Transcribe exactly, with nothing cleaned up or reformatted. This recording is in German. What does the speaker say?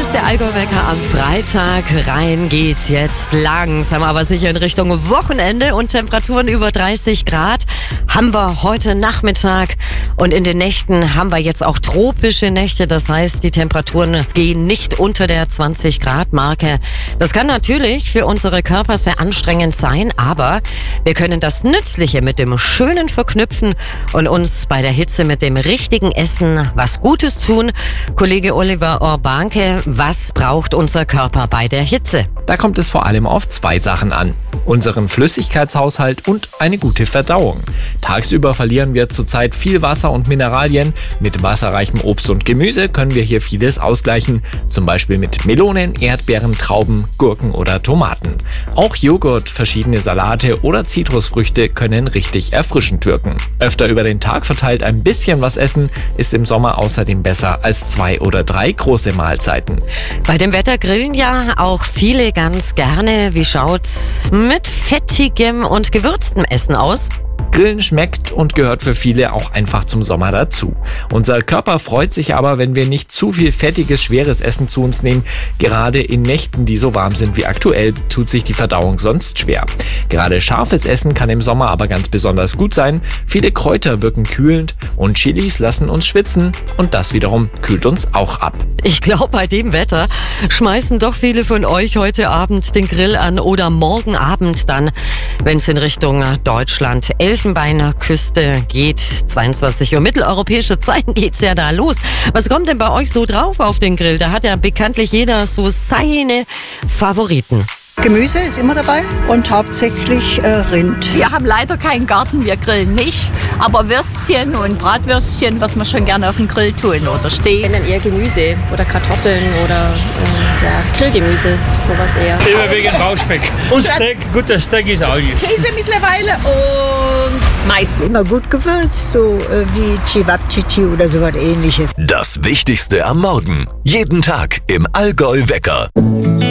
Hier ist der Allgäu-Wecker am Freitag. Rein geht's jetzt langsam, aber sicher in Richtung Wochenende und Temperaturen über dreißig Grad haben wir heute Nachmittag. Und in den Nächten haben wir jetzt auch tropische Nächte. Das heißt, die Temperaturen gehen nicht unter der zwanzig Grad Marke. Das kann natürlich für unsere Körper sehr anstrengend sein, aber wir können das Nützliche mit dem Schönen verknüpfen und uns bei der Hitze mit dem richtigen Essen was Gutes tun. Kollege Oliver Orbanke, was braucht unser Körper bei der Hitze? Da kommt es vor allem auf zwei Sachen an. Unseren Flüssigkeitshaushalt und eine gute Verdauung. Tagsüber verlieren wir zurzeit viel Wasser und Mineralien. Mit wasserreichem Obst und Gemüse können wir hier vieles ausgleichen. Zum Beispiel mit Melonen, Erdbeeren, Trauben, Gurken oder Tomaten. Auch Joghurt, verschiedene Salate oder Zitrusfrüchte können richtig erfrischend wirken. Öfter über den Tag verteilt ein bisschen was essen ist im Sommer außerdem besser als zwei oder drei große Mahlzeiten. Bei dem Wetter grillen ja auch viele ganz gerne. Wie schaut's mit fettigem und gewürztem Essen aus? Grillen schmeckt und gehört für viele auch einfach zum Sommer dazu. Unser Körper freut sich aber, wenn wir nicht zu viel fettiges, schweres Essen zu uns nehmen. Gerade in Nächten, die so warm sind wie aktuell, tut sich die Verdauung sonst schwer. Gerade scharfes Essen kann im Sommer aber ganz besonders gut sein. Viele Kräuter wirken kühlend und Chilis lassen uns schwitzen und das wiederum kühlt uns auch ab. Ich glaube, bei dem Wetter schmeißen doch viele von euch heute Abend den Grill an oder morgen Abend dann, wenn es in Richtung Deutschland, Elfenbeinküste geht. zweiundzwanzig Uhr mitteleuropäische Zeit geht's ja da los. Was kommt denn bei euch so drauf auf den Grill? Da hat ja bekanntlich jeder so seine Favoriten. Gemüse ist immer dabei und hauptsächlich äh, Rind. Wir haben leider keinen Garten, wir grillen nicht. Aber Würstchen und Bratwürstchen wird man schon gerne auf den Grill tun oder stehen. Wenn dann eher Gemüse oder Kartoffeln oder äh, ja, Grillgemüse, sowas eher. Immer wegen Bauchspeck. Und Steak, guter Steak ist auch gut. Käse mittlerweile und Mais. Immer gut gewürzt, so äh, wie Cevapcici oder sowas ähnliches. Das Wichtigste am Morgen. Jeden Tag im Allgäu-Wecker.